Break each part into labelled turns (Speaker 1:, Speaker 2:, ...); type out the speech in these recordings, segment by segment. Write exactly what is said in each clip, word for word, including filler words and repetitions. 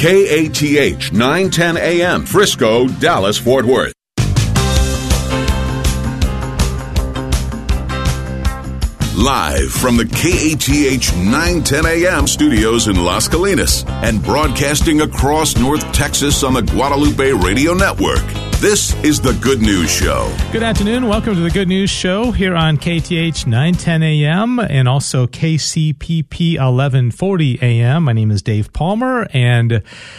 Speaker 1: K A T H nine ten A M, Frisco, Dallas, Fort Worth. Live from the K A T H nine ten A M studios in Las Colinas and broadcasting across North Texas on the Guadalupe Radio Network. This is The Good News Show.
Speaker 2: Good afternoon. Welcome to The Good News Show here on K T H nine ten A M and also K C P P eleven forty A M. My name is Dave Palmer, and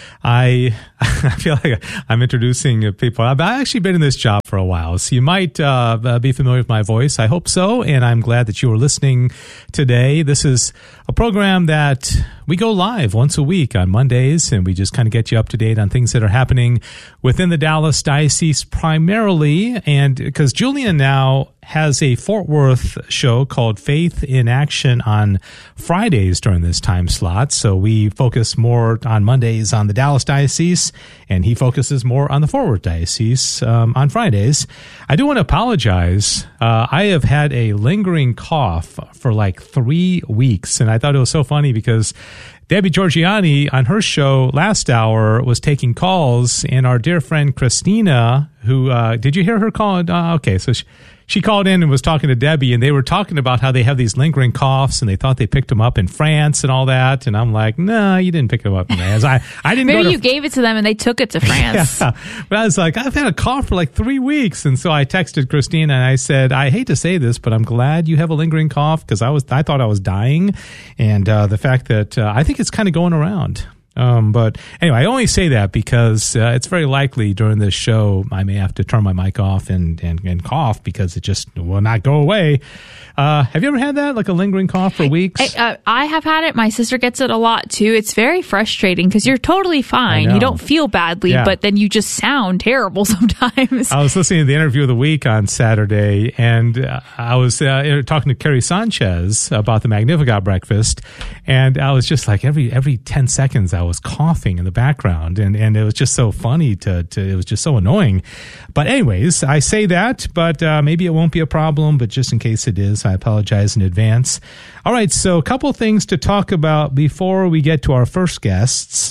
Speaker 2: I I feel like I'm introducing people. I've actually been in this job for a while, so you might uh, be familiar with my voice. I hope so, and I'm glad that you are listening today. This is a program that we go live once a week on Mondays, and we just kind of get you up to date on things that are happening within the Dallas Diocese primarily. And because Julian now has a Fort Worth show called Faith in Action on Fridays during this time slot. So we focus more on Mondays on the Dallas Diocese, and he focuses more on the Fort Worth Diocese um, on Fridays. I do want to apologize. Uh, I have had a lingering cough for like three weeks, and I thought it was so funny because Debbie Georgiani on her show last hour was taking calls, and our dear friend Christina, who, uh, did you hear her call? Uh, okay, so she, she called in and was talking to Debbie, and they were talking about how they have these lingering coughs, and they thought they picked them up in France and all that. And I'm like, no, you didn't pick them up in France. I, I didn't
Speaker 3: Maybe
Speaker 2: go to,
Speaker 3: you gave it to them and they took it to France.
Speaker 2: Yeah. But I was like, I've had a cough for like three weeks. And so I texted Christina and I said, I hate to say this, but I'm glad you have a lingering cough, because I was, I thought I was dying. And uh, the fact that uh, I think it's kind of going around. Um, but anyway, I only say that because uh, it's very likely during this show I may have to turn my mic off and, and, and cough because it just will not go away. Uh, have you ever had that, like a lingering cough for weeks?
Speaker 3: I, uh, I have had it. My sister gets it a lot too. It's very frustrating because you're totally fine. You don't feel badly,
Speaker 2: yeah.
Speaker 3: but then you just sound terrible sometimes.
Speaker 2: I was listening to the interview of the week on Saturday, and uh, I was uh, talking to Kerry Sanchez about the Magnificat breakfast, and I was just like every every ten seconds I was coughing in the background, and, and it was just so funny to, to it was just so annoying. But anyways, I say that, but uh, maybe it won't be a problem, but just in case it is, I apologize in advance. All right, so a couple things to talk about before we get to our first guests,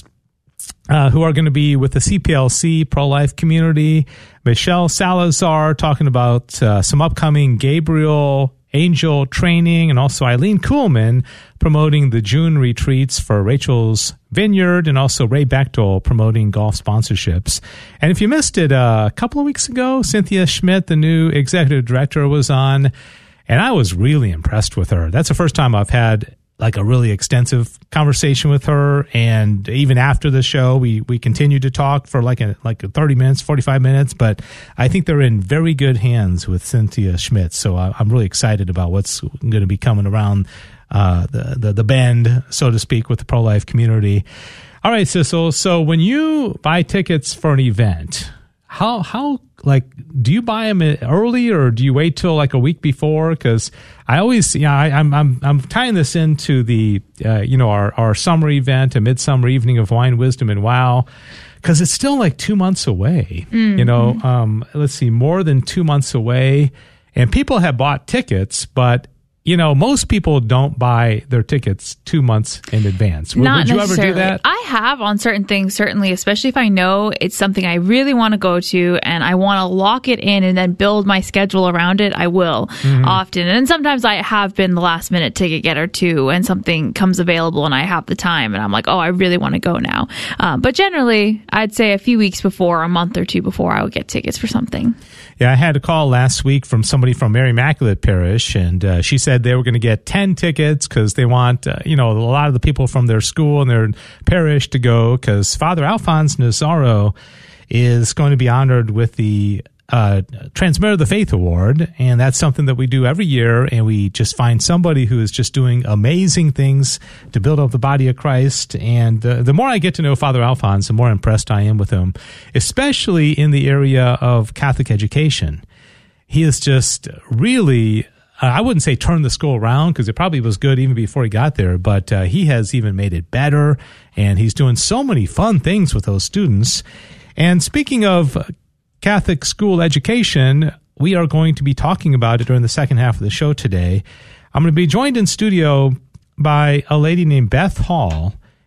Speaker 2: uh, who are going to be with the C P L C pro-life community. Michelle Salazar talking about uh, some upcoming Gabriel Angel training, and also Eileen Kuhlman promoting the June retreats for Rachel's Vineyard, and also Ray Bechtel promoting golf sponsorships. And if you missed it uh, a couple of weeks ago, Cynthia Schmidt, the new executive director, was on, and I was really impressed with her. That's the first time I've had like a really extensive conversation with her, and even after the show, we we continued to talk for like a like thirty minutes, forty-five minutes. But I think they're in very good hands with Cynthia Schmidt, so I, I'm really excited about what's going to be coming around uh, the, the the bend, so to speak, with the pro-life community. All right, Sissel. So when you buy tickets for an event, how how like do you buy them early, or do you wait till like a week before? Because I always, yeah, I, I'm I'm I'm tying this into the uh, you know our our summer event, a midsummer evening of wine, wisdom, and wow, because it's still like two months away. Mm-hmm. You know, um, let's see, more than two months away, and people have bought tickets, but you know, most people don't buy their tickets two months in advance. Would,
Speaker 3: Not
Speaker 2: would you ever do that?
Speaker 3: I have on certain things, certainly, especially if I know it's something I really want to go to and I want to lock it in and then build my schedule around it. I will mm-hmm. often. And sometimes I have been the last minute ticket getter too, and something comes available and I have the time and I'm like, oh, I really want to go now. Um, but generally, I'd say a few weeks before, a month or two before, I would get tickets for something.
Speaker 2: Yeah, I had a call last week from somebody from Mary Immaculate Parish, and uh, she said they were going to get ten tickets because they want, uh, you know, a lot of the people from their school and their parish to go, because Father Alphonse Nazaro is going to be honored with the uh, Transmitter of the Faith Award, and that's something that we do every year, and we just find somebody who is just doing amazing things to build up the body of Christ. And uh, the more I get to know Father Alphonse, the more impressed I am with him, especially in the area of Catholic education. He is just really, uh, I wouldn't say turn the school around, because it probably was good even before he got there, but uh, he has even made it better, and he's doing so many fun things with those students. And speaking of Catholic school education, we are going to be talking about it during the second half of the show today. I'm going to be joined in studio by a lady named Beth Hall,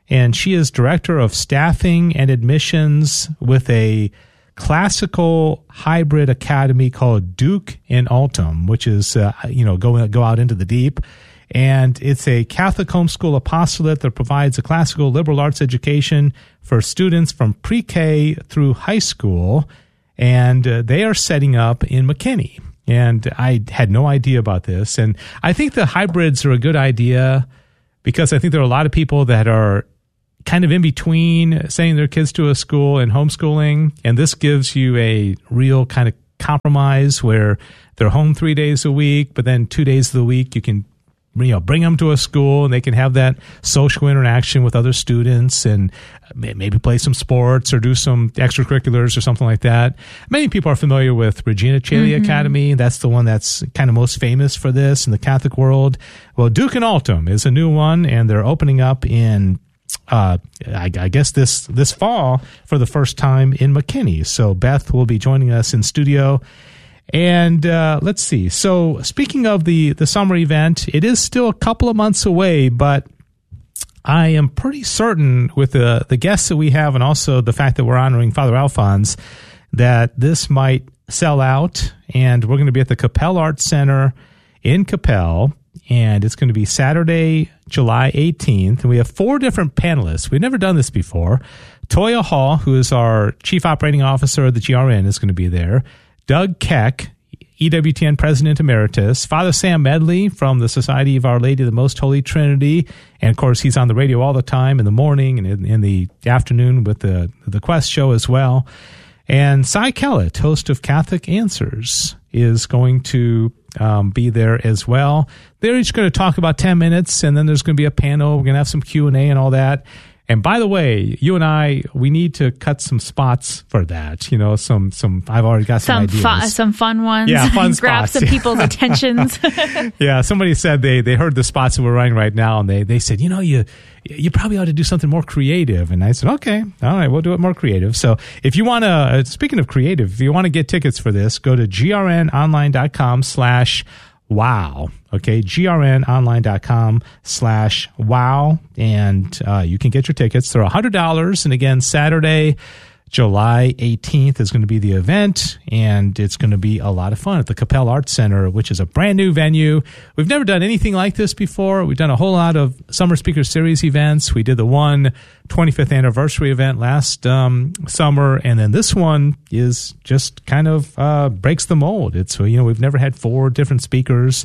Speaker 2: and she is director of staffing and admissions with a classical hybrid academy called Duke in Altum, which is, uh, you know, go, go out into the deep. And it's a Catholic homeschool apostolate that provides a classical liberal arts education for students from pre-K through high school. And uh, they are setting up in McKinney. And I had no idea about this. And I think the hybrids are a good idea because I think there are a lot of people that are kind of in between sending their kids to a school and homeschooling. And this gives you a real kind of compromise where they're home three days a week, but then two days of the week you can, you know, bring them to a school and they can have that social interaction with other students and maybe play some sports or do some extracurriculars or something like that. Many people are familiar with Regina Caeli mm-hmm. Academy. That's the one that's kind of most famous for this in the Catholic world. Well, Duke in Altum is a new one, and they're opening up in Uh, I, I guess this this fall for the first time in McKinney. So Beth will be joining us in studio. And uh, let's see. So speaking of the, the summer event, it is still a couple of months away, but I am pretty certain with the, the guests that we have and also the fact that we're honoring Father Alphonse that this might sell out. And we're going to be at the Capel Arts Center in Capel. And it's going to be Saturday, July eighteenth. And we have four different panelists. We've never done this before. Toya Hall, who is our Chief Operating Officer of the G R N, is going to be there. Doug Keck, E W T N President Emeritus. Father Sam Medley from the Society of Our Lady of the Most Holy Trinity. And, of course, he's on the radio all the time in the morning and in, in the afternoon with the, the Quest show as well. And Cy Kellett, host of Catholic Answers, is going to um, be there as well. They're each going to talk about ten minutes, and then there's going to be a panel. We're going to have some Q and A and all that. And by the way, you and I, we need to cut some spots for that. You know, some, some, I've already got some, some ideas.
Speaker 3: Fu- some fun ones.
Speaker 2: Yeah, fun
Speaker 3: Grab
Speaker 2: spots.
Speaker 3: some people's attentions.
Speaker 2: Yeah, somebody said they, they heard the spots that we're running right now, and they, they said, you know, you, you probably ought to do something more creative. And I said, okay, all right, we'll do it more creative. So if you want to, uh, speaking of creative, if you want to get tickets for this, go to grnonline.com slash wow. Okay, grnonline.com slash wow. And uh, you can get your tickets. They're one hundred dollars. And again, Saturday, July eighteenth is going to be the event, and it's going to be a lot of fun at the Capel Arts Center, which is a brand new venue. We've never done anything like this before. We've done a whole lot of Summer Speaker Series events. We did the one twenty-fifth anniversary event last um, summer, and then this one is just kind of uh, breaks the mold. It's, you know, we've never had four different speakers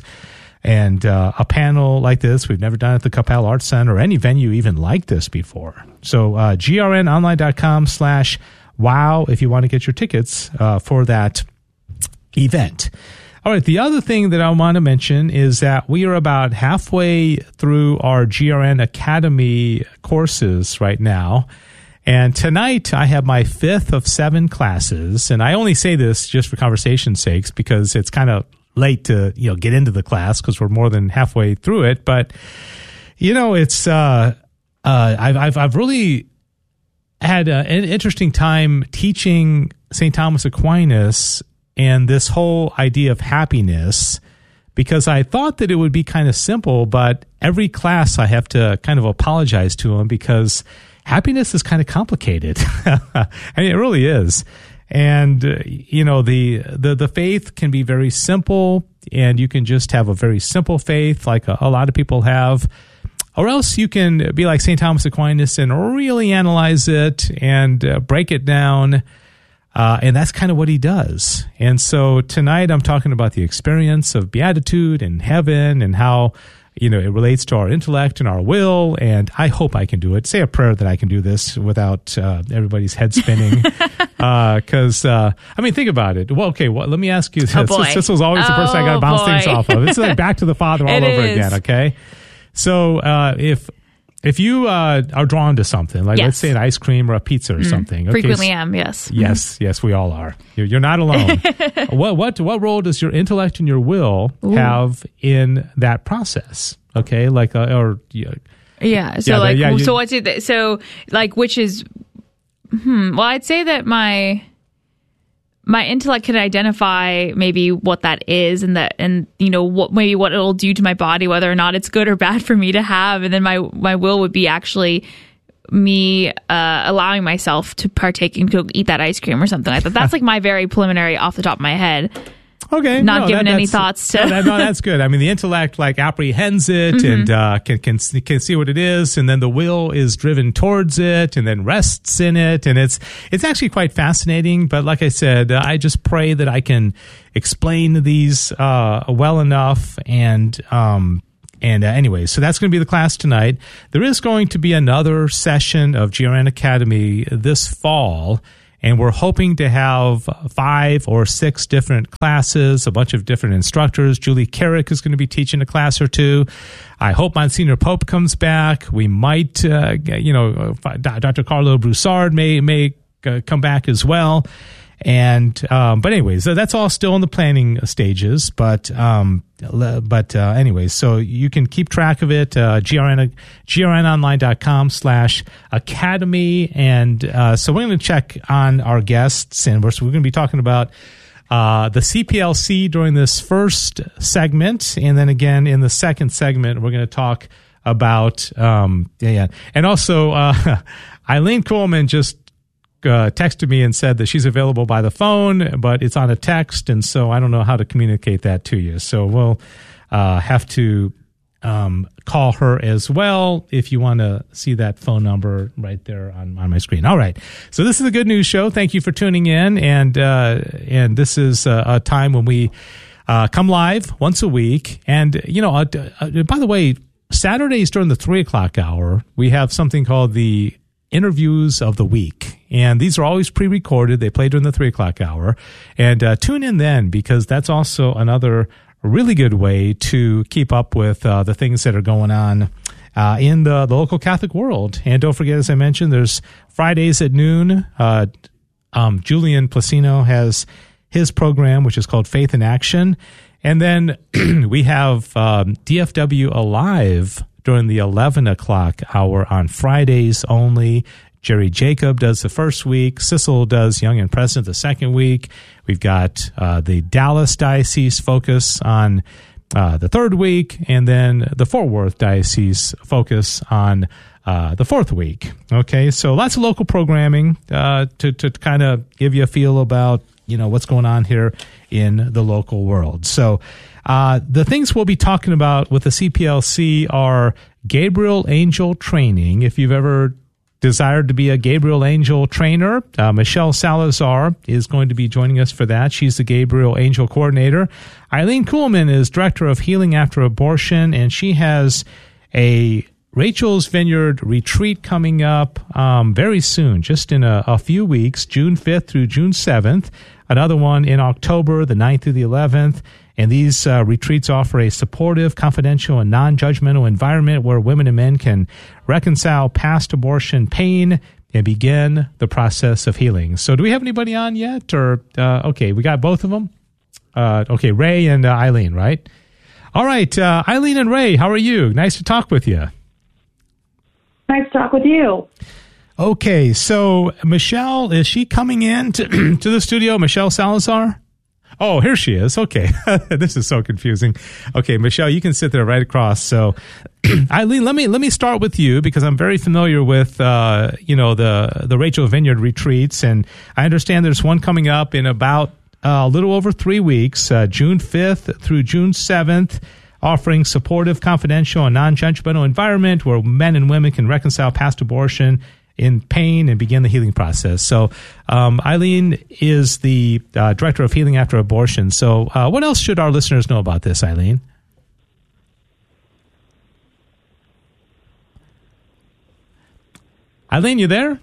Speaker 2: and uh, a panel like this. We've never done it at the Capel Arts Center or any venue even like this before. So uh, grnonline.com slash wow if you want to get your tickets uh, for that event. All right, the other thing that I want to mention is that we are about halfway through our G R N Academy courses right now. And tonight I have my fifth of seven classes. And I only say this just for conversation's sakes because it's kind of late to, you know, get into the class because we're more than halfway through it. But, you know, it's, uh, uh, I've, I've, I've really had uh, an interesting time teaching Saint Thomas Aquinas and this whole idea of happiness, because I thought that it would be kind of simple, but every class I have to kind of apologize to him because happiness is kind of complicated. I mean, it really is. And, uh, you know, the, the, the faith can be very simple, and you can just have a very simple faith like a, a lot of people have. Or else you can be like Saint Thomas Aquinas and really analyze it and uh, break it down. Uh, and that's kind of what he does. And so tonight I'm talking about the experience of beatitude and heaven and how, you know, it relates to our intellect and our will. And I hope I can do it. Say a prayer that I can do this without uh, everybody's head spinning. Because, uh, uh, I mean, think about it. Well, okay, well, let me ask you this.
Speaker 3: Oh, boy.
Speaker 2: This, this was always the person
Speaker 3: oh,
Speaker 2: I got to bounce
Speaker 3: boy.
Speaker 2: things off of. It's like back to the Father all
Speaker 3: it
Speaker 2: over
Speaker 3: is.
Speaker 2: again, okay? So uh, if if you uh, are drawn to something, like
Speaker 3: yes.
Speaker 2: let's say an ice cream or a pizza or mm, something. Okay,
Speaker 3: frequently
Speaker 2: so,
Speaker 3: am, yes.
Speaker 2: Yes, yes, we all are. You're, you're not alone. what what what role does your intellect and your will Ooh. have in that process? Okay, like uh, or yeah,
Speaker 3: yeah. So
Speaker 2: yeah,
Speaker 3: like,
Speaker 2: yeah, you,
Speaker 3: so what's it? So like, which is, hmm. Well, I'd say that my. My intellect can identify maybe what that is and that, and you know, what maybe what it'll do to my body, whether or not it's good or bad for me to have. And then my, my will would be actually me uh, allowing myself to partake and to eat that ice cream or something like that. That's like my very preliminary off the top of my head.
Speaker 2: Okay,
Speaker 3: not
Speaker 2: no,
Speaker 3: giving
Speaker 2: that,
Speaker 3: any thoughts to.
Speaker 2: No, that, no, that's good. I mean, the intellect like apprehends it mm-hmm. and uh, can can can see what it is, and then the will is driven towards it, and then rests in it, and it's it's actually quite fascinating. But like I said, uh, I just pray that I can explain these uh, well enough, and um, and uh, anyway, so that's going to be the class tonight. There is going to be another session of G R N Academy this fall. And we're hoping to have five or six different classes, a bunch of different instructors. Julie Carrick is going to be teaching a class or two. I hope Monsignor Pope comes back. We might, uh, you know, Doctor Carlo Broussard may may uh, come back as well. And um, but anyways, that's all still in the planning stages. But um, but uh, anyways, so you can keep track of it. Uh, grn grnonline.com slash academy. And uh, so we're going to check on our guests, and we're, so we're going to be talking about uh, the C P L C during this first segment, and then again in the second segment, we're going to talk about um, yeah, yeah, and also uh, Eileen Kuhlman just. Uh, texted me and said that she's available by the phone, but it's on a text, and so I don't know how to communicate that to you. So we'll uh, have to um, call her as well if you want to see that phone number right there on, on my screen. All right. So this is a Good News Show. Thank you for tuning in, and uh, and this is a, a time when we uh, come live once a week. And you know, uh, uh, by the way, Saturdays during the three o'clock hour, we have something called the Interviews of the Week. And these are always pre-recorded. They play during the three o'clock hour. And uh, tune in then, because that's also another really good way to keep up with uh, the things that are going on uh, in the, the local Catholic world. And don't forget, as I mentioned, there's Fridays at noon. Uh, um, Julian Placino has his program, which is called Faith in Action. And then we have um, D F W Alive during the eleven o'clock hour on Fridays only. Jerry Jacob does the first week. Sissel does Young and Present the second week. We've got uh, the Dallas Diocese focus on uh, the third week, and then the Fort Worth Diocese focus on uh, the fourth week. Okay, so lots of local programming uh, to to kind of give you a feel about, you know, what's going on here in the local world. So uh, the things we'll be talking about with the C P L C are Gabriel Angel training. If you've ever desired to be a Gabriel Angel trainer, uh, Michelle Salazar is going to be joining us for that. She's the Gabriel Angel coordinator. Eileen Kuhlman is director of Healing After Abortion, and she has a Rachel's Vineyard retreat coming up um, very soon, just in a, a few weeks, June fifth through June seventh. Another one in October, the ninth through the eleventh. And these uh, retreats offer a supportive, confidential, and non-judgmental environment where women and men can reconcile past abortion pain and begin the process of healing. So do we have anybody on yet? Or uh, okay, we got both of them. Uh, okay, Ray and uh, Eileen, right? All right, uh, Eileen and Ray, how are you? Nice to talk with you.
Speaker 4: Nice to talk with you.
Speaker 2: Okay, so Michelle, is she coming in to, to the studio? Michelle Salazar? Oh, here she is. Okay. This is so confusing. Okay, Michelle, you can sit there right across. So, Eileen, let me let me start with you, because I'm very familiar with uh, you know, the the Rachel Vineyard retreats, and I understand there's one coming up in about uh, a little over three weeks, uh, June fifth through June seventh, offering supportive, confidential, and non-judgmental environment where men and women can reconcile past abortion in pain and begin the healing process. So um, Eileen is the uh, director of Healing After Abortion. So uh, what else should our listeners know about this, Eileen? Eileen, you there?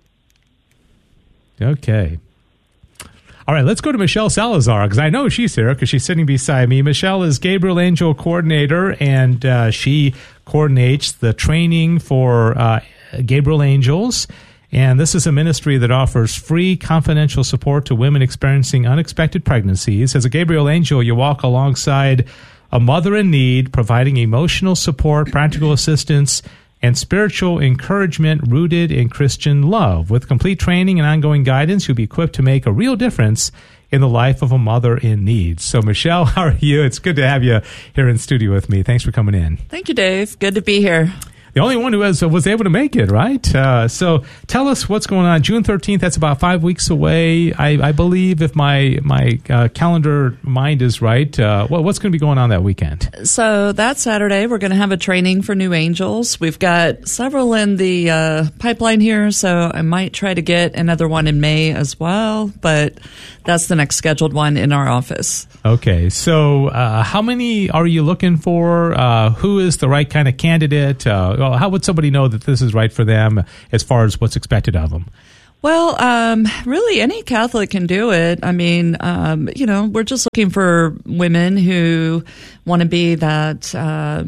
Speaker 2: Okay. All right, let's go to Michelle Salazar, because I know she's here because she's sitting beside me. Michelle is Gabriel Angel coordinator, and uh, she coordinates the training for uh, Gabriel Angels. And this is a ministry that offers free, confidential support to women experiencing unexpected pregnancies. As a Gabriel Angel, you walk alongside a mother in need, providing emotional support, practical assistance, and spiritual encouragement rooted in Christian love. With complete training and ongoing guidance, you'll be equipped to make a real difference in the life of a mother in need. So, Michelle, how are you? It's good to have you here in studio with me. Thanks for coming in.
Speaker 5: Thank you, Dave. Good to be here.
Speaker 2: the only one who was, was able to make it, right? Uh, so tell us what's going on. June thirteenth, that's about five weeks away. I, I believe if my, my uh, calendar mind is right, uh, what, what's going to be going on that weekend?
Speaker 5: So that Saturday, we're going to have a training for new angels. We've got several in the uh, pipeline here, so I might try to get another one in May as well, but that's the next scheduled one in our office.
Speaker 2: Okay, so uh, how many are you looking for? Uh, who is the right kind of candidate? Uh, well, how would somebody know that this is right for them as far as what's expected of them?
Speaker 5: Well, um, really, any Catholic can do it. I mean, um, you know, we're just looking for women who want to be that uh,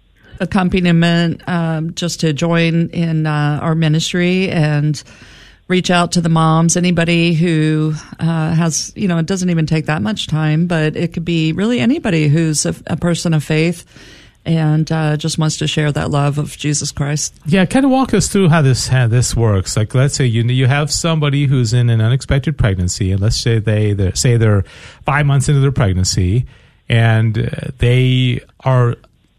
Speaker 5: accompaniment um, just to join in uh, our ministry and reach out to the moms, anybody who uh, has, you know, it doesn't even take that much time, but it could be really anybody who's a, a person of faith and uh, just wants to share that love of Jesus Christ.
Speaker 2: Yeah, kind of walk us through how this how this works. Like, let's say you you have somebody who's in an unexpected pregnancy, and let's say they they're, say they're five months into their pregnancy, and uh, they are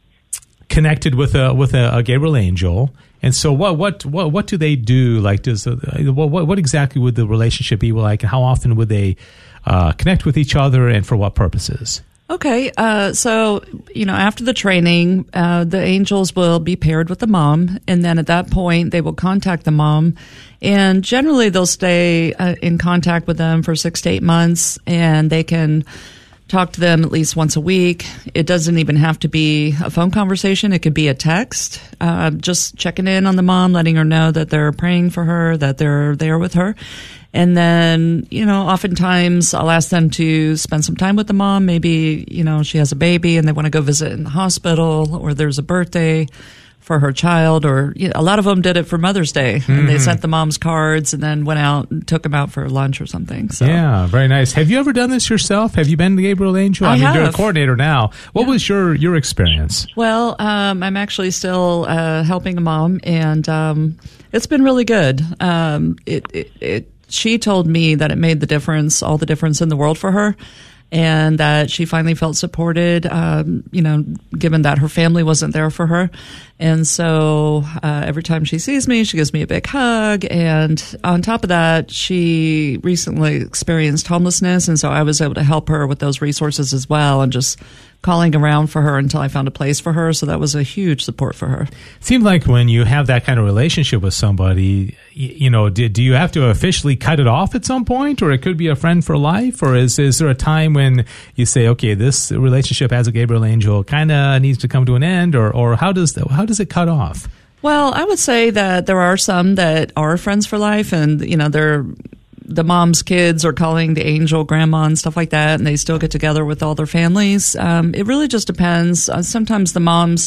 Speaker 2: connected with a with a, a Gabriel angel. And so, what what what what do they do? Like, does uh, what what exactly would the relationship be like, and how often would they uh, connect with each other, and for what purposes?
Speaker 5: Okay, uh, so, you know, after the training, uh, the angels will be paired with the mom, and then at that point, they will contact the mom, and generally they'll stay uh, in contact with them for six to eight months, and they can talk to them at least once a week. It doesn't even have to be a phone conversation. It could be a text, uh, just checking in on the mom, letting her know that they're praying for her, that they're there with her. And then, you know, oftentimes I'll ask them to spend some time with the mom. Maybe, you know, she has a baby and they want to go visit in the hospital, or there's a birthday for her child, or you know, a lot of them did it for Mother's Day. Mm-hmm. And they sent the moms cards and then went out and took them out for lunch or something. So.
Speaker 2: Yeah, very nice. Have you ever done this yourself? Have you been the Gabriel Angel?
Speaker 5: I,
Speaker 2: I mean,
Speaker 5: have.
Speaker 2: You're a coordinator now. What
Speaker 5: yeah.
Speaker 2: was your, your experience?
Speaker 5: Well, um, I'm actually still uh, helping a mom, and um, it's been really good. Um, it, it, it She told me that it made the difference, all the difference in the world for her, and that she finally felt supported, um, you know, given that her family wasn't there for her. And so uh, every time she sees me, she gives me a big hug. And on top of that, she recently experienced homelessness, and so I was able to help her with those resources as well, and just calling around for her until I found a place for her. So that was a huge support for her.
Speaker 2: It seems like when you have that kind of relationship with somebody, you know, do, do you have to officially cut it off at some point, or it could be a friend for life? Or is, is there a time when you say, okay, this relationship as a Gabriel Angel kind of needs to come to an end, or, or how does how does it cut off?
Speaker 5: Well, I would say that there are some that are friends for life, and, you know, they're the mom's kids are calling the angel grandma and stuff like that, and they still get together with all their families. Um, it really just depends. Uh, sometimes the moms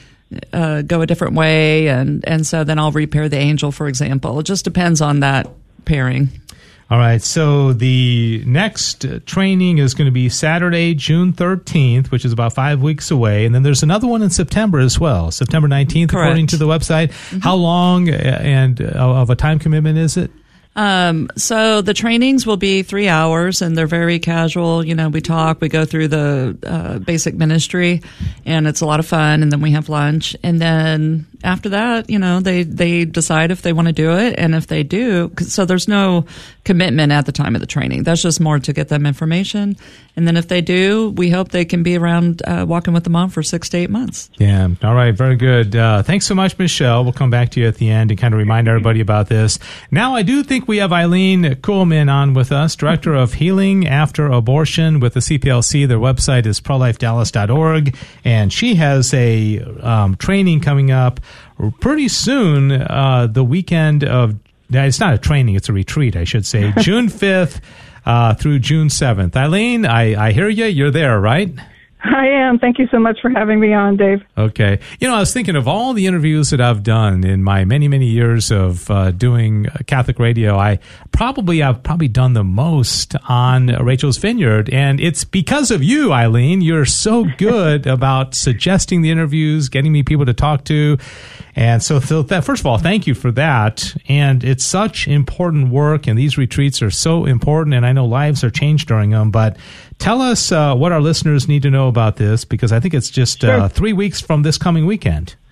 Speaker 5: uh, go a different way, and, and so then I'll repair the angel, for example. It just depends on that pairing.
Speaker 2: All right, so the next training is going to be Saturday, June thirteenth, which is about five weeks away. And then there's another one in September as well, September nineteenth,
Speaker 5: Correct.
Speaker 2: According to the website. Mm-hmm. How long and of a time commitment is it?
Speaker 5: Um, so the trainings will be three hours, and they're very casual. You know, we talk, we go through the uh, basic ministry, and it's a lot of fun. And then we have lunch, and then after that, you know, they they decide if they want to do it, and if they do, so there's no commitment at the time of the training. That's just more to get them information, and then if they do, we hope they can be around uh, walking with the mom for six to eight months.
Speaker 2: Yeah. All right. Very good. Uh, thanks so much, Michelle. We'll come back to you at the end and kind of remind everybody about this. Now, I do think we have Eileen Kuhlman on with us, Director of Healing After Abortion with the C P L C. Their website is pro life dallas dot org, and she has a um, training coming up pretty soon, uh, the weekend of, it's not a training, it's a retreat, I should say, June fifth uh, through June seventh. Eileen, I, I hear you. You're there, right?
Speaker 4: I am. Thank you so much for having me on, Dave.
Speaker 2: Okay. You know, I was thinking of all the interviews that I've done in my many, many years of uh, doing Catholic radio. I probably, I've probably done the most on Rachel's Vineyard. And it's because of you, Eileen. You're so good about suggesting the interviews, getting me people to talk to. And so, so that, first of all, thank you for that. And it's such important work, and these retreats are so important, and I know lives are changed during them. But tell us uh, what our listeners need to know about this, because I think it's just
Speaker 4: sure.
Speaker 2: uh, three weeks from this coming weekend.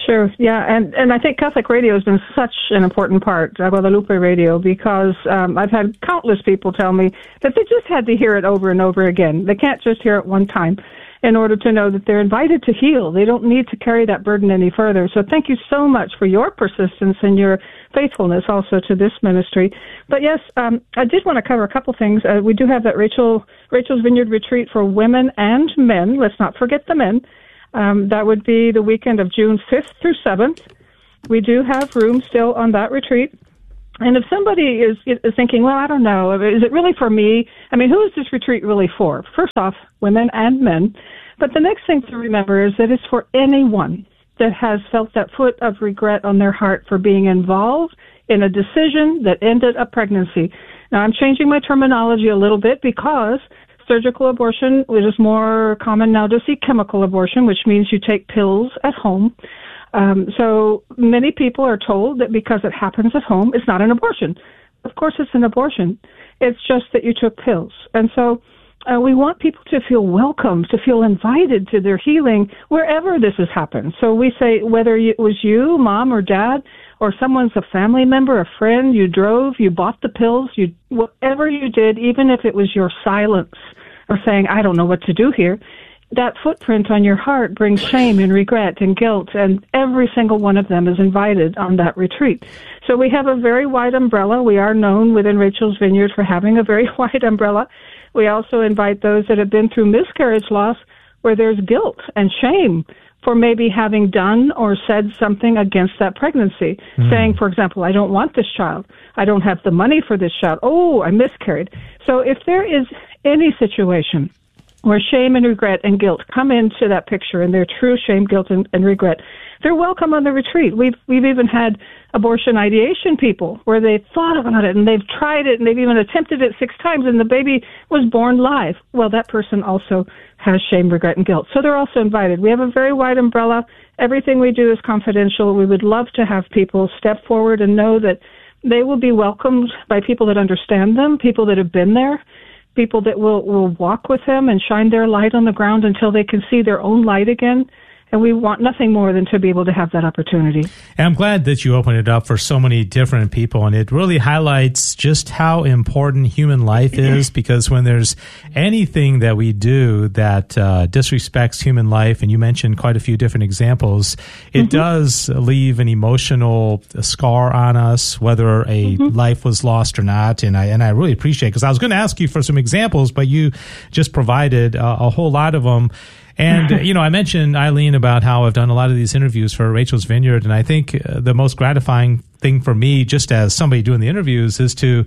Speaker 4: Sure, yeah, and, and I think Catholic radio has been such an important part, uh, Guadalupe Radio, because um, I've had countless people tell me that they just had to hear it over and over again. They can't just hear it one time in order to know that they're invited to heal. They don't need to carry that burden any further. So thank you so much for your persistence and your faithfulness also to this ministry. But yes, um, I did want to cover a couple things. Uh, we do have that Rachel Rachel's Vineyard retreat for women and men. Let's not forget the men. Um, that would be the weekend of June fifth through seventh. We do have room still on that retreat. And if somebody is, is thinking, well, I don't know, is it really for me? I mean, who is this retreat really for? First off, women and men. But the next thing to remember is that it's for anyone that has felt that foot of regret on their heart for being involved in a decision that ended a pregnancy. Now, I'm changing my terminology a little bit because surgical abortion, it is more common now to see chemical abortion, which means you take pills at home. Um, so many people are told that because it happens at home, it's not an abortion. Of course, it's an abortion. It's just that you took pills. And so uh, we want people to feel welcome, to feel invited to their healing wherever this has happened. So we say whether it was you, mom or dad, or someone's a family member, a friend, you drove, you bought the pills, you whatever you did, even if it was your silence or saying, I don't know what to do here, that footprint on your heart brings shame and regret and guilt, and every single one of them is invited on that retreat. So we have a very wide umbrella. We are known within Rachel's Vineyard for having a very wide umbrella. We also invite those that have been through miscarriage loss where there's guilt and shame for maybe having done or said something against that pregnancy, mm. saying, for example, I don't want this child. I don't have the money for this child. Oh, I miscarried. So if there is any situation where shame and regret and guilt come into that picture, and they're true shame, guilt, and, and regret, they're welcome on the retreat. We've we've even had abortion ideation people where they've thought about it and they've tried it and they've even attempted it six times and the baby was born live. Well, that person also has shame, regret, and guilt. So they're also invited. We have a very wide umbrella. Everything we do is confidential. We would love to have people step forward and know that they will be welcomed by people that understand them, people that have been there, people that will, will walk with them and shine their light on the ground until they can see their own light again. And we want nothing more than to be able to have that opportunity.
Speaker 2: And I'm glad that you opened it up for so many different people. And it really highlights just how important human life is, because when there's anything that we do that uh, disrespects human life, and you mentioned quite a few different examples, it mm-hmm. does leave an emotional scar on us, whether a mm-hmm. life was lost or not. And I, and I really appreciate it, because I was going to ask you for some examples, but you just provided uh, a whole lot of them. And, you know, I mentioned, Eileen, about how I've done a lot of these interviews for Rachel's Vineyard, and I think uh, the most gratifying thing for me, just as somebody doing the interviews, is to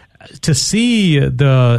Speaker 2: to see the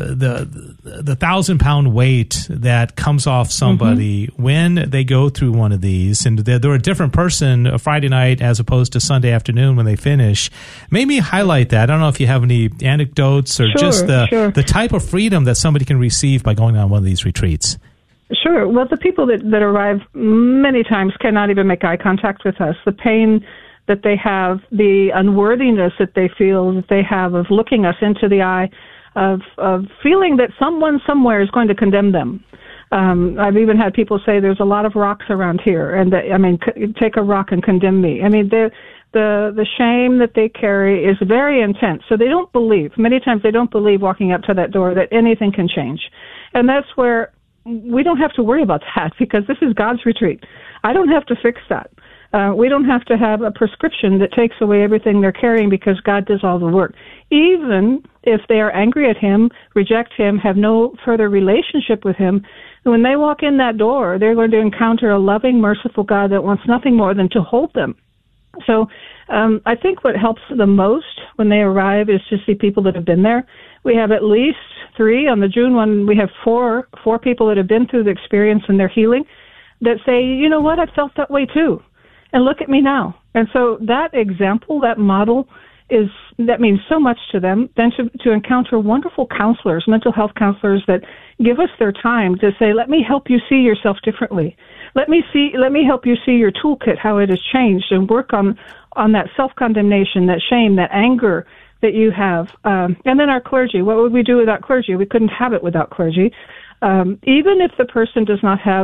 Speaker 2: the the thousand pound weight that comes off somebody mm-hmm. when they go through one of these, and they're, they're a different person a Friday night as opposed to Sunday afternoon when they finish. Maybe highlight that. I don't know if you have any anecdotes or
Speaker 4: sure,
Speaker 2: just the
Speaker 4: sure.
Speaker 2: the type of freedom that somebody can receive by going on one of these retreats.
Speaker 4: Sure. Well, the people that, that arrive many times cannot even make eye contact with us. The pain that they have, the unworthiness that they feel that they have of looking us into the eye, of of feeling that someone somewhere is going to condemn them. Um, I've even had people say there's a lot of rocks around here, and that, I mean, c- take a rock and condemn me. I mean, the the the shame that they carry is very intense. So they don't believe. Many times they don't believe walking up to that door that anything can change, and that's where we don't have to worry about that, because this is God's retreat. I don't have to fix that. Uh, we don't have to have a prescription that takes away everything they're carrying, because God does all the work. Even if they are angry at Him, reject Him, have no further relationship with Him, when they walk in that door, they're going to encounter a loving, merciful God that wants nothing more than to hold them. So um, I think what helps the most when they arrive is to see people that have been there. We have at least three. On the June one, we have four four people that have been through the experience and their healing that say, you know what, I felt that way too. And look at me now. And so that example, that model, is that means so much to them. Then to, to encounter wonderful counselors, mental health counselors that give us their time to say, let me help you see yourself differently. Let me see, let me help you see your toolkit, how it has changed, and work on, on that self-condemnation, that shame, that anger that you have. Um, and then our clergy. What would we do without clergy? We couldn't have it without clergy. Um, even if the person does not have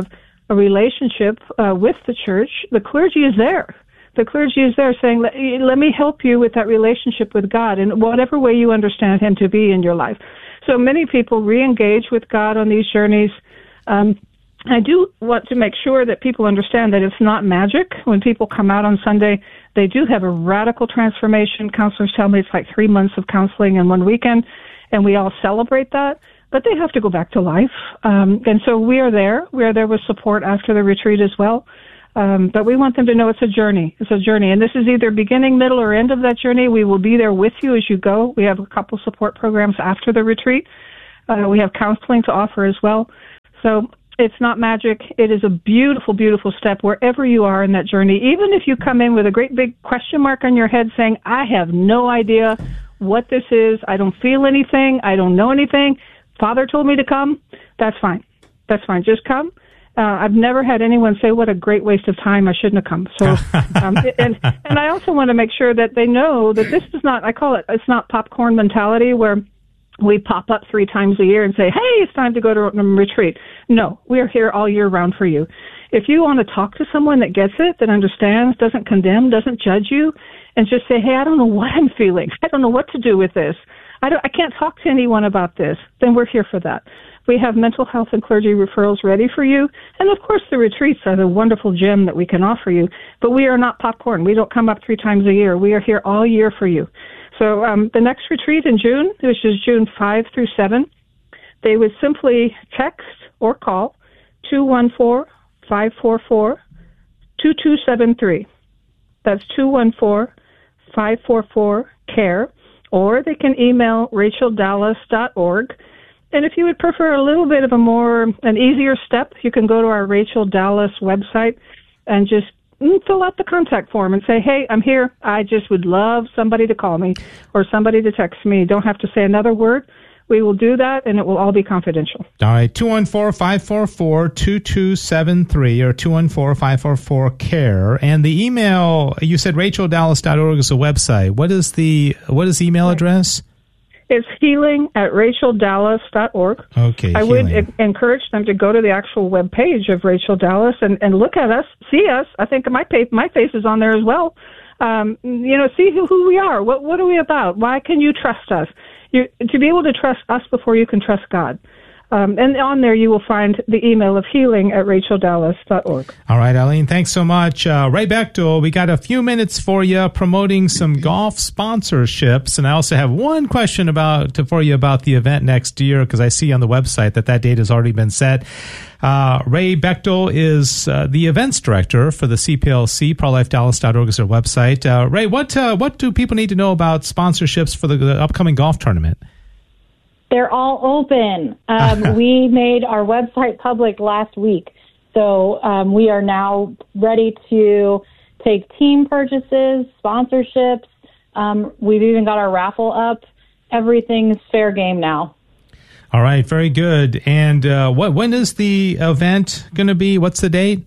Speaker 4: a relationship uh, with the church, the clergy is there. The clergy is there saying, let, let me help you with that relationship with God in whatever way you understand Him to be in your life. So many people re-engage with God on these journeys. Um, I do want to make sure that people understand that it's not magic. When people come out on Sunday, they do have a radical transformation. Counselors tell me it's like three months of counseling in one weekend, and we all celebrate that. But they have to go back to life. Um, and so we are there. We are there with support after the retreat as well. Um, but we want them to know it's a journey. It's a journey. And this is either beginning, middle, or end of that journey. We will be there with you as you go. We have a couple support programs after the retreat. Uh, we have counseling to offer as well. So it's not magic. It is a beautiful, beautiful step wherever you are in that journey. Even if you come in with a great big question mark on your head saying, I have no idea what this is. I don't feel anything. I don't know anything. Father told me to come. That's fine. That's fine. Just come. Uh, I've never had anyone say, what a great waste of time. I shouldn't have come. So, um, and, and I also want to make sure that they know that this is not, I call it, it's not popcorn mentality where we pop up three times a year and say, hey, it's time to go to a retreat. No, we are here all year round for you. If you want to talk to someone that gets it, that understands, doesn't condemn, doesn't judge you, and just say, hey, I don't know what I'm feeling. I don't know what to do with this. I don't, I can't talk to anyone about this. Then we're here for that. We have mental health and clergy referrals ready for you. And, of course, the retreats are the wonderful gem that we can offer you. But we are not popcorn. We don't come up three times a year. We are here all year for you. So um, the next retreat in June, which is June fifth through seventh, they would simply text or call two one four, five four four, two two seven three. That's two one four, five four four, C A R E. Or they can email rachel dallas dot org. And if you would prefer a little bit of a more, an easier step, you can go to our Rachel Dallas website and just fill out the contact form and say, hey, I'm here. I just would love somebody to call me or somebody to text me. Don't have to say another word. We will do that, and it will all be confidential.
Speaker 2: All right, two one four, five four four, two two seven three or two one four, five four four, C A R E. And the email, you said rachel dallas dot org is a website. What is the what is the email
Speaker 4: right.
Speaker 2: address?
Speaker 4: It's healing at rachel dallas dot org.
Speaker 2: Okay,
Speaker 4: I
Speaker 2: healing.
Speaker 4: would e- encourage them to go to the actual web page of Rachel Dallas and, and look at us, see us. I think my pa- my face is on there as well. Um, you know, see who, who we are. What what are we about? Why can you trust us? You, to be able to trust us before you can trust God. Um, and on there, you will find the email of healing at rachel dallas dot org.
Speaker 2: All right, Eileen, thanks so much. Uh, Ray Bechtel, we got a few minutes for you promoting some golf sponsorships. And I also have one question about to, for you about the event next year, because I see on the website that that date has already been set. Uh, Ray Bechtel is uh, the events director for the C P L C. pro life dallas dot org is their website. Uh, Ray, what uh, what do people need to know about sponsorships for the, the upcoming golf tournament?
Speaker 6: They're all open. Um, we made our website public last week, so um, we are now ready to take team purchases, sponsorships. Um, we've even got our raffle up. Everything's fair game now.
Speaker 2: All right, very good. And uh, what when is the event going to be? What's the date?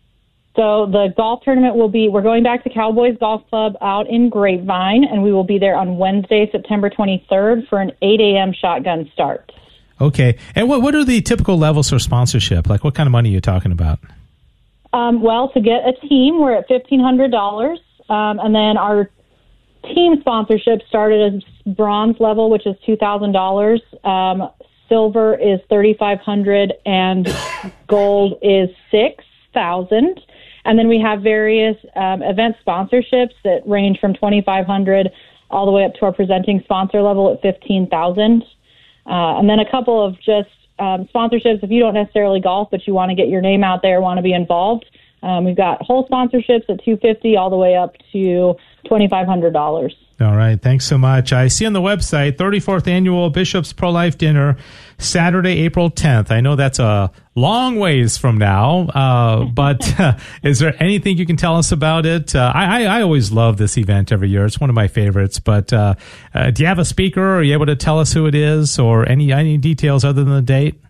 Speaker 6: So the golf tournament will be, we're going back to Cowboys Golf Club out in Grapevine, and we will be there on Wednesday, September twenty-third for an eight a.m. shotgun start. Okay.
Speaker 2: And what what are the typical levels for sponsorship? Like what kind of money are you talking about?
Speaker 6: Um, well, to get a team, we're at fifteen hundred dollars. Um, and then our team sponsorship started as bronze level, which is two thousand dollars. Um, silver is thirty-five hundred dollars, and gold is six thousand dollars. And then we have various um, event sponsorships that range from twenty-five hundred dollars all the way up to our presenting sponsor level at fifteen thousand dollars. Uh, and then a couple of just um, sponsorships if you don't necessarily golf, but you want to get your name out there, want to be involved. Um, we've got whole sponsorships at two hundred fifty dollars all the way up to twenty-five hundred dollars.
Speaker 2: All right. Thanks so much. I see on the website, thirty-fourth Annual Bishop's Pro-Life Dinner, Saturday, April tenth. I know that's a long ways from now, uh, but uh, is there anything you can tell us about it? Uh, I, I always love this event every year. It's one of my favorites. But uh, uh, do you have a speaker? Are you able to tell us who it is or any any details other than the date?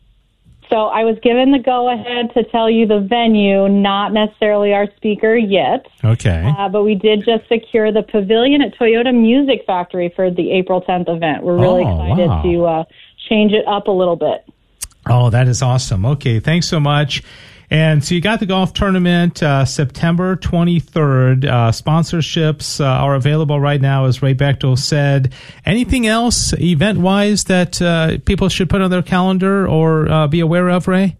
Speaker 6: So I was given the go-ahead to tell you the venue, not necessarily our speaker yet.
Speaker 2: Okay.
Speaker 6: Uh, but we did just secure the pavilion at Toyota Music Factory for the April tenth event. We're really
Speaker 2: oh,
Speaker 6: excited
Speaker 2: wow.
Speaker 6: to uh, change it up a little bit.
Speaker 2: Oh, that is awesome. Okay, thanks so much. And so you got the golf tournament uh, September twenty-third. Uh, sponsorships uh, are available right now, as Ray Bechtel said. Anything else event-wise that uh, people should put on their calendar or uh, be aware of, Ray?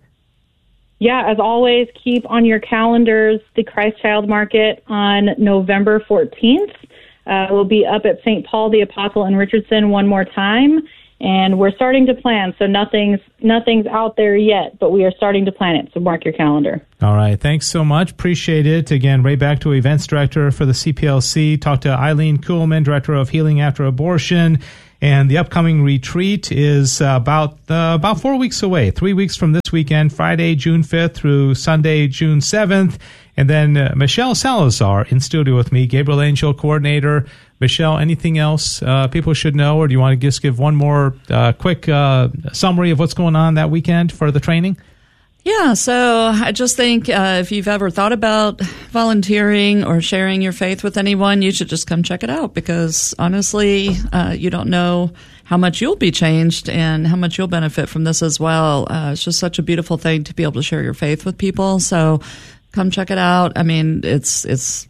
Speaker 6: Yeah, as always, keep on your calendars the Christ Child Market on November fourteenth. Uh, we'll be up at Saint Paul the Apostle in Richardson one more time, and we're starting to plan. So nothing's nothing's out there yet, but we are starting to plan it. So mark your calendar.
Speaker 2: All right. Thanks so much. Appreciate it. Again, Ray Bechtel, Events Director for the C P L C. Talked to Eileen Kuhlman, Director of Healing After Abortion. And the upcoming retreat is uh, about uh, about four weeks away, three weeks from this weekend, Friday, June fifth through Sunday, June seventh. And then uh, Michelle Salazar in studio with me, Gabriel Angel Coordinator. Michelle, anything else uh, people should know, or do you want to just give one more uh, quick uh, summary of what's going on that weekend for the training?
Speaker 5: Yeah, so I just think uh, if you've ever thought about volunteering or sharing your faith with anyone, you should just come check it out, because honestly, uh, you don't know how much you'll be changed and how much you'll benefit from this as well. Uh, it's just such a beautiful thing to be able to share your faith with people. So come check it out. I mean, it's it's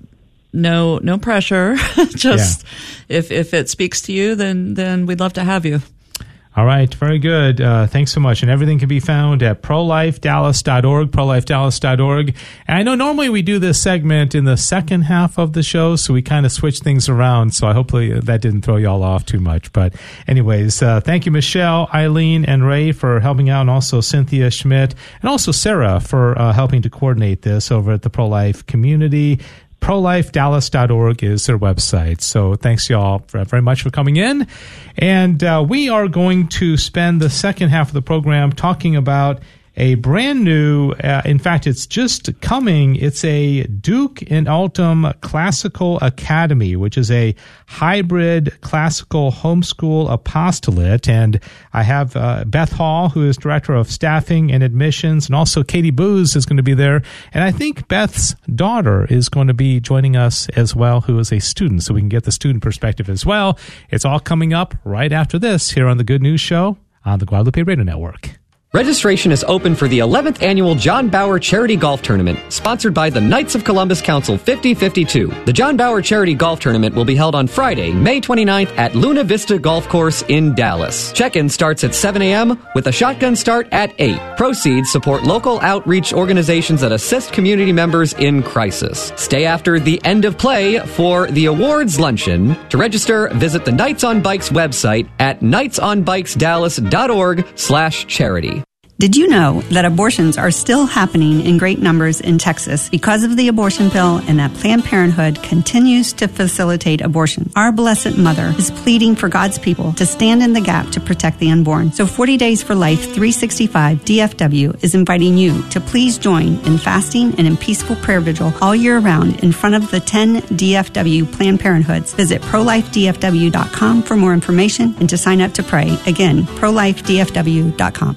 Speaker 5: no no pressure. Just yeah. if if it speaks to you, then then we'd love to have you.
Speaker 2: All right, very good. Uh, thanks so much. And everything can be found at pro life dallas dot org, pro life dallas dot org. And I know normally we do this segment in the second half of the show, so we kind of switch things around. So I hopefully that didn't throw y'all off too much. But anyways, uh, thank you, Michelle, Eileen, and Ray for helping out, and also Cynthia Schmidt, and also Sarah for uh, helping to coordinate this over at the Pro-Life community. pro life dallas dot org is their website. So thanks, y'all, very much for coming in. And uh, we are going to spend the second half of the program talking about a brand new, uh, in fact, it's just coming. It's a Duke and Altum Classical Academy, which is a hybrid classical homeschool apostolate. And I have uh, Beth Hall, who is Director of Staffing and Admissions, and also Katie Booz is going to be there. And I think Beth's daughter is going to be joining us as well, who is a student, so we can get the student perspective as well. It's all coming up right after this here on the Good News Show on the Guadalupe Radio Network.
Speaker 7: Registration is open for the eleventh Annual John Bauer Charity Golf Tournament, sponsored by the Knights of Columbus Council fifty fifty-two. The John Bauer Charity Golf Tournament will be held on Friday, May twenty-ninth at Luna Vista Golf Course in Dallas. Check-in starts at seven a.m. with a shotgun start at eight. Proceeds support local outreach organizations that assist community members in crisis. Stay after the end of play for the awards luncheon. To register, visit the Knights on Bikes website at knights on bikes dallas dot org slash charity.
Speaker 8: Did you know that abortions are still happening in great numbers in Texas because of the abortion pill, and that Planned Parenthood continues to facilitate abortion? Our Blessed Mother is pleading for God's people to stand in the gap to protect the unborn. So forty Days for Life three sixty-five D F W is inviting you to please join in fasting and in peaceful prayer vigil all year round in front of the ten D F W Planned Parenthoods. Visit pro life d f w dot com for more information and to sign up to pray. Again, pro life d f w dot com.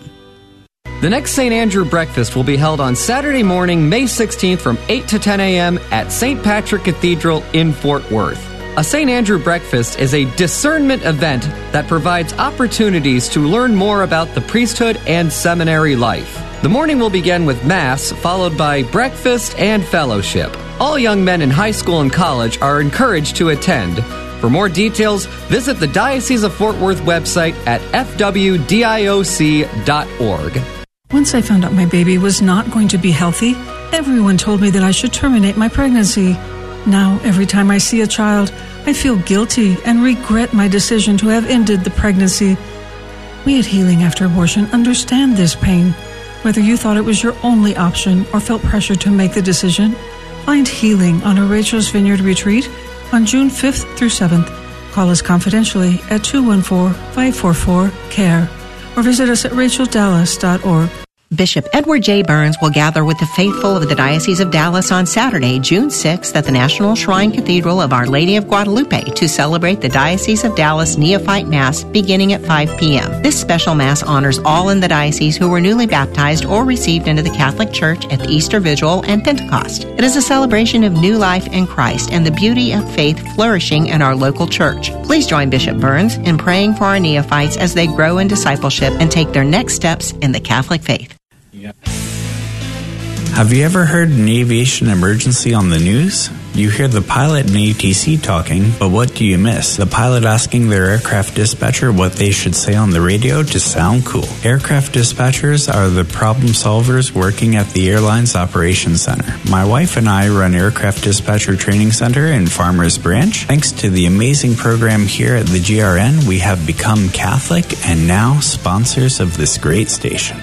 Speaker 7: The next Saint Andrew Breakfast will be held on Saturday morning, May sixteenth from eight to ten a.m. at Saint Patrick Cathedral in Fort Worth. A Saint Andrew Breakfast is a discernment event that provides opportunities to learn more about the priesthood and seminary life. The morning will begin with Mass, followed by breakfast and fellowship. All young men in high school and college are encouraged to attend. For more details, visit the Diocese of Fort Worth website at f w dioc dot org.
Speaker 9: Once I found out my baby was not going to be healthy, everyone told me that I should terminate my pregnancy. Now, every time I see a child, I feel guilty and regret my decision to have ended the pregnancy. We at Healing After Abortion understand this pain. Whether you thought it was your only option or felt pressure to make the decision, find healing on a Rachel's Vineyard retreat on June fifth through seventh. Call us confidentially at two one four, five four four, C A R E or visit us at rachel dallas dot org.
Speaker 10: Bishop Edward J. Burns will gather with the faithful of the Diocese of Dallas on Saturday, June sixth at the National Shrine Cathedral of Our Lady of Guadalupe to celebrate the Diocese of Dallas Neophyte Mass beginning at five p.m. This special Mass honors all in the diocese who were newly baptized or received into the Catholic Church at the Easter Vigil and Pentecost. It is a celebration of new life in Christ and the beauty of faith flourishing in our local church. Please join Bishop Burns in praying for our neophytes as they grow in discipleship and take their next steps in the Catholic faith.
Speaker 11: Have you ever heard an aviation emergency on the news? You hear the pilot and A T C talking, but what do you miss? The pilot asking their aircraft dispatcher what they should say on the radio to sound cool. Aircraft dispatchers are the problem solvers working at the airline's operations center. My wife and I run Aircraft Dispatcher Training Center in Farmers Branch. Thanks to the amazing program here at the G R N, we have become Catholic and now sponsors of this great station.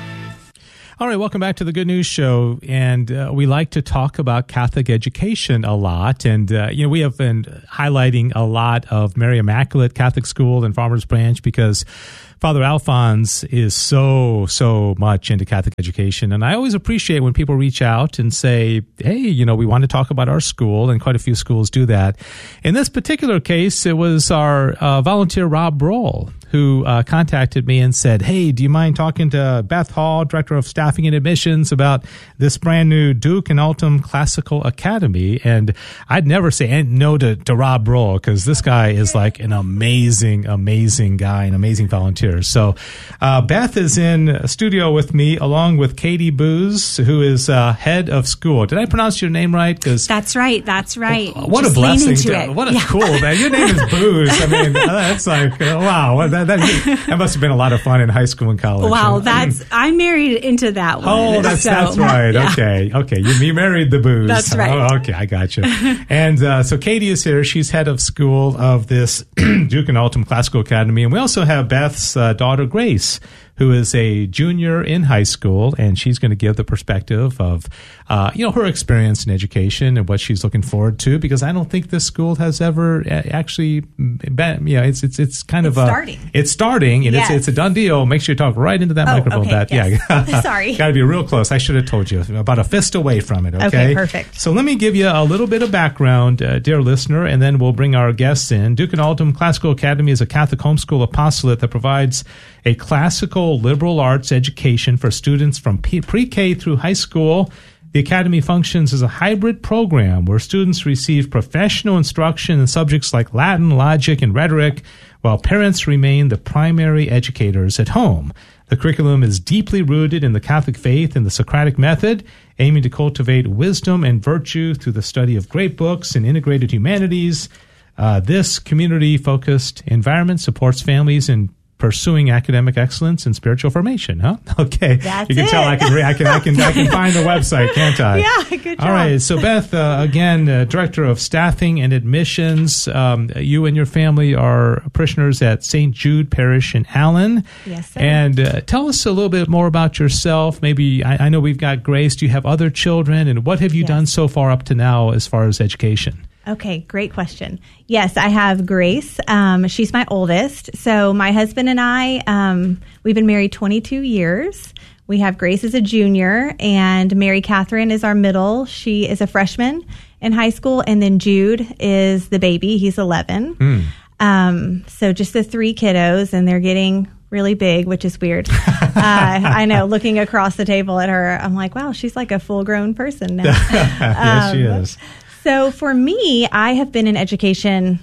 Speaker 2: All right, welcome back to the Good News Show, and uh, we like to talk about Catholic education a lot, and uh, you know we have been highlighting a lot of Mary Immaculate Catholic School in Farmers Branch because Father Alphonse is so, so much into Catholic education, and I always appreciate when people reach out and say, hey, you know, we want to talk about our school, and quite a few schools do that. In this particular case, it was our uh, volunteer, Rob Broll, who uh, contacted me and said, hey, do you mind talking to Beth Hall, Director of Staffing and Admissions, about this brand new Duke and Altum Classical Academy? And I'd never say no to, to Rob Broll because this guy is like an amazing, amazing guy, an amazing volunteer. So uh, Beth is in studio with me along with Katie Booz, who is uh, head of school. Did I pronounce your name right? Cause
Speaker 12: that's right. That's right.
Speaker 2: Oh, what
Speaker 12: Just
Speaker 2: a blessing.
Speaker 12: To,
Speaker 2: what a
Speaker 12: yeah.
Speaker 2: cool, man. Your name is Booz. I mean, that's like, uh, wow. That, that, that must have been a lot of fun in high school and college.
Speaker 12: Wow. That's, I married into that one.
Speaker 2: Oh, that's,
Speaker 12: so,
Speaker 2: that's right. Yeah. Okay. Okay. You, you married the Booz.
Speaker 12: That's right.
Speaker 2: Oh, okay. I got you. And uh, so Katie is here. She's head of school of this Duke and Altum Classical Academy. And we also have Beth's uh, daughter, Grace, who is a junior in high school, and she's going to give the perspective of, uh, you know, her experience in education and what she's looking forward to. Because I don't think this school has ever actually been, you know, it's it's it's kind
Speaker 12: it's
Speaker 2: of a,
Speaker 12: starting.
Speaker 2: It's starting, and
Speaker 12: yes.
Speaker 2: it's it's a done deal. Make sure you talk right into that
Speaker 12: oh,
Speaker 2: microphone.
Speaker 12: Okay,
Speaker 2: That
Speaker 12: yes.
Speaker 2: yeah,
Speaker 12: sorry,
Speaker 2: got to be real close. I should have told you about a fist away from it. Okay,
Speaker 12: okay perfect.
Speaker 2: So let me give you a little bit of background, uh, dear listener, and then we'll bring our guests in. Duke and Altum Classical Academy is a Catholic homeschool apostolate that provides a classical liberal arts education for students from pre-K through high school. The Academy functions as a hybrid program where students receive professional instruction in subjects like Latin, logic, and rhetoric, while parents remain the primary educators at home. The curriculum is deeply rooted in the Catholic faith and the Socratic method, aiming to cultivate wisdom and virtue through the study of great books and integrated humanities. Uh, this community-focused environment supports families in pursuing academic excellence and spiritual formation, huh? Okay.
Speaker 12: That's
Speaker 2: you can
Speaker 12: it.
Speaker 2: tell I can, re- I can, I can, I can find the website, can't I?
Speaker 12: Yeah, good job.
Speaker 2: All right. So Beth, uh, again, uh, Director of Staffing and Admissions. Um, you and your family are parishioners at Saint Jude Parish in Allen.
Speaker 12: Yes, sir.
Speaker 2: And uh, tell us a little bit more about yourself. Maybe, I, I know we've got Grace. Do you have other children? And what have you
Speaker 12: yes.
Speaker 2: done so far up to now as far as education?
Speaker 12: Okay, great question. Yes, I have Grace. Um, she's my oldest. So my husband and I, um, we've been married twenty-two years. We have Grace as a junior, and Mary Catherine is our middle. She is a freshman in high school, and then Jude is the baby. He's eleven. Mm. Um, so just the three kiddos, and they're getting really big, which is weird. uh, I know, looking across the table at her, I'm like, wow, she's like a full-grown person now.
Speaker 2: Yes, um, she is.
Speaker 12: So for me, I have been in education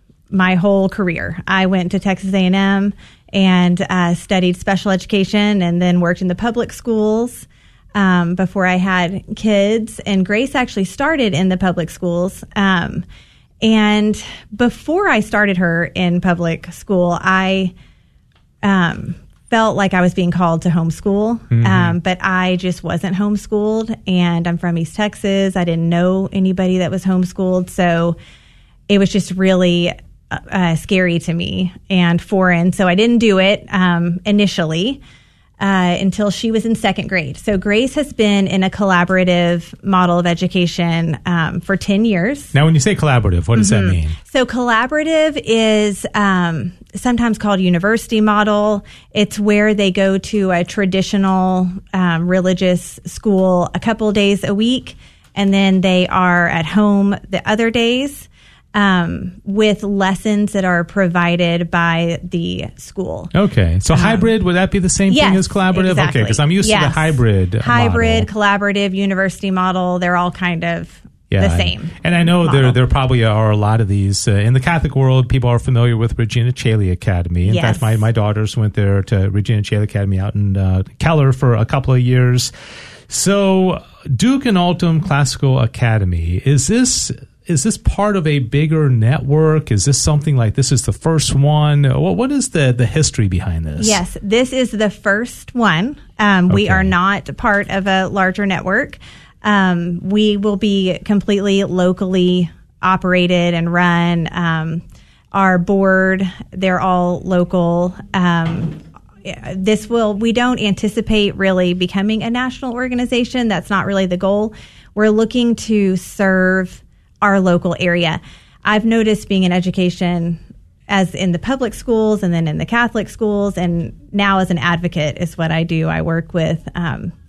Speaker 12: my whole career. I went to Texas A and M and uh, studied special education and then worked in the public schools um, before I had kids. And Grace actually started in the public schools. Um, and before I started her in public school, I um, felt like I was being called to homeschool, mm-hmm. um, but I just wasn't homeschooled, and I'm from East Texas. I didn't know anybody that was homeschooled, so it was just really uh, scary to me and foreign, so I didn't do it um, initially uh, until she was in second grade. So Grace has been in a collaborative model of education um, for ten years.
Speaker 2: Now, when you say collaborative, what does mm-hmm. that mean?
Speaker 12: So collaborative is um, sometimes called university model. It's where they go to a traditional um, religious school a couple days a week, and then they are at home the other days. Um, with lessons that are provided by the school.
Speaker 2: Okay. So um, hybrid, would that be the same
Speaker 12: yes,
Speaker 2: thing as collaborative?
Speaker 12: Exactly.
Speaker 2: Okay, because I'm used
Speaker 12: yes.
Speaker 2: to the hybrid
Speaker 12: Hybrid,
Speaker 2: model.
Speaker 12: collaborative, university model, they're all kind of
Speaker 2: yeah,
Speaker 12: the same.
Speaker 2: And, and I know
Speaker 12: model.
Speaker 2: there there probably are a lot of these. Uh, in the Catholic world, people are familiar with Regina Caeli Academy. In
Speaker 12: yes.
Speaker 2: fact, my, my daughters went there to Regina Caeli Academy out in uh, Keller for a couple of years. So Duke and Altum Classical Academy, is this is this part of a bigger network? Is this something like this is the first one? What what is the, the history behind this?
Speaker 12: Yes, this is the first one. Um,
Speaker 2: Okay.
Speaker 12: We are not part of a larger network. Um, we will be completely locally operated and run. Um, our board, they're all local. Um, this will, we don't anticipate really becoming a national organization. That's not really the goal. We're looking to serve our local area. I've noticed being in education as in the public schools and then in the Catholic schools, and now as an advocate is what I do. I work with um,